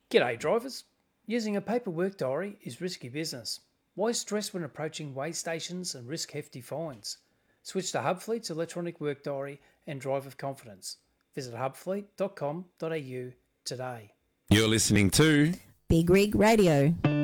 G'day drivers. Using a paper work diary is risky business. Why stress when approaching weigh stations and risk hefty fines? Switch to Hubfleet's electronic work diary and drive with confidence. Visit hubfleet.com.au today. You're listening to Big Rig Radio.